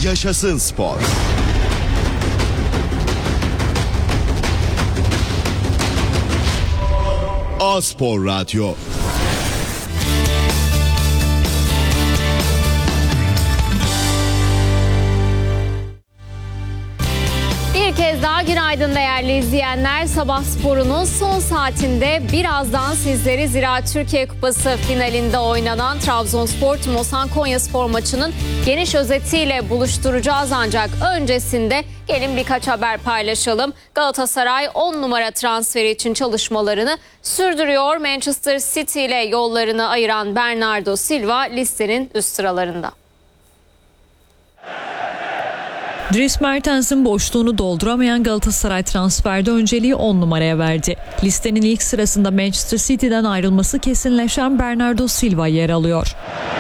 Yaşasın spor. A-Spor Radyo. Bir kez daha günaydın değerli izleyenler. Sabah sporunun son saatinde birazdan sizleri Ziraat Türkiye Kupası finalinde oynanan Trabzonspor Tümosan Konyaspor maçının geniş özetiyle buluşturacağız. Ancak öncesinde gelin birkaç haber paylaşalım. Galatasaray 10 numara transferi için çalışmalarını sürdürüyor. Manchester City ile yollarını ayıran Bernardo Silva listenin üst sıralarında. Dries Mertens'in boşluğunu dolduramayan Galatasaray transferde önceliği 10 numaraya verdi. Listenin ilk sırasında Manchester City'den ayrılması kesinleşen Bernardo Silva yer alıyor.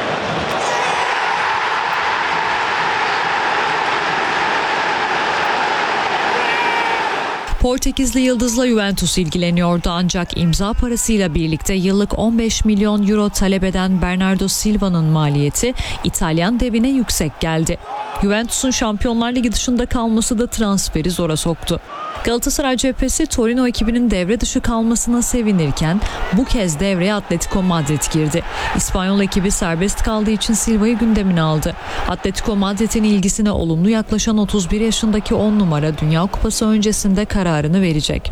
Portekizli yıldızla Juventus ilgileniyordu ancak imza parasıyla birlikte yıllık 15 milyon euro talep eden Bernardo Silva'nın maliyeti İtalyan devine yüksek geldi. Juventus'un Şampiyonlar Ligi dışında kalması da transferi zora soktu. Galatasaray cephesi Torino ekibinin devre dışı kalmasına sevinirken bu kez devreye Atletico Madrid girdi. İspanyol ekibi serbest kaldığı için Silva'yı gündemine aldı. Atletico Madrid'in ilgisine olumlu yaklaşan 31 yaşındaki 10 numara Dünya Kupası öncesinde kararını verecek.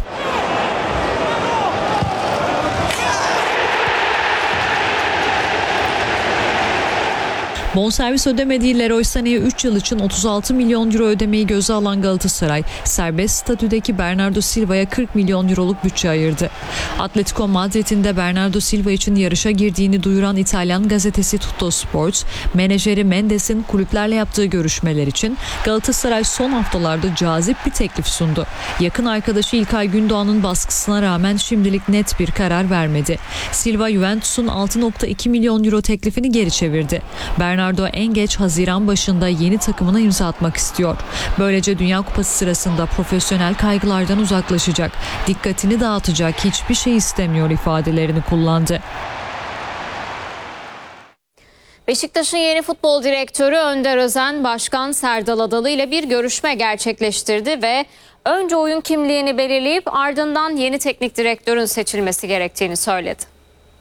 Bonservis ödemediği Leroy Sané'ye 3 yıl için 36 milyon euro ödemeyi göze alan Galatasaray, serbest statüdeki Bernardo Silva'ya 40 milyon euroluk bütçe ayırdı. Atletico Madrid'in de Bernardo Silva için yarışa girdiğini duyuran İtalyan gazetesi Tutto Sport, menajeri Mendes'in kulüplerle yaptığı görüşmeler için Galatasaray son haftalarda cazip bir teklif sundu. Yakın arkadaşı İlkay Gündoğan'ın baskısına rağmen şimdilik net bir karar vermedi. Silva, Juventus'un 6,2 milyon euro teklifini geri çevirdi. Bernardo en geç Haziran başında yeni takımına imza atmak istiyor. Böylece Dünya Kupası sırasında profesyonel kaygılardan uzaklaşacak, dikkatini dağıtacak hiçbir şey istemiyor ifadelerini kullandı. Beşiktaş'ın yeni futbol direktörü Önder Özen, Başkan Serdal Adalı ile bir görüşme gerçekleştirdi ve önce oyun kimliğini belirleyip ardından yeni teknik direktörün seçilmesi gerektiğini söyledi.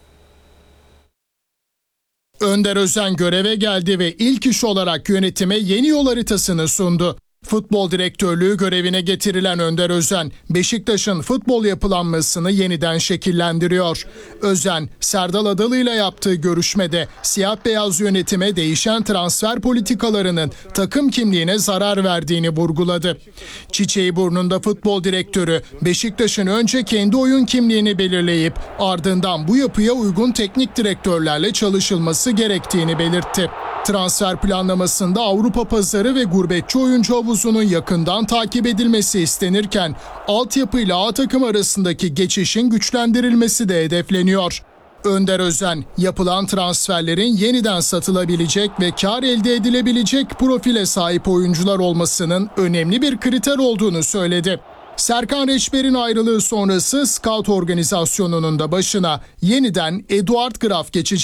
Önder Özen göreve geldi ve ilk iş olarak yönetime yeni yol haritasını sundu. Futbol direktörlüğü görevine getirilen Önder Özen, Beşiktaş'ın futbol yapılanmasını yeniden şekillendiriyor. Özen, Serdal Adalı ile yaptığı görüşmede siyah beyaz yönetime değişen transfer politikalarının takım kimliğine zarar verdiğini vurguladı. Çiçeğiburnunda futbol direktörü, Beşiktaş'ın önce kendi oyun kimliğini belirleyip ardından bu yapıya uygun teknik direktörlerle çalışılması gerektiğini belirtti. Transfer planlamasında Avrupa pazarı ve gurbetçi oyuncu havuzunun yakından takip edilmesi istenirken altyapıyla A takım arasındaki geçişin güçlendirilmesi de hedefleniyor. Önder Özen, yapılan transferlerin yeniden satılabilecek ve kar elde edilebilecek profile sahip oyuncular olmasının önemli bir kriter olduğunu söyledi. Serkan Reçber'in ayrılığı sonrası Scout organizasyonunun da başına yeniden Eduard Graf geçecek.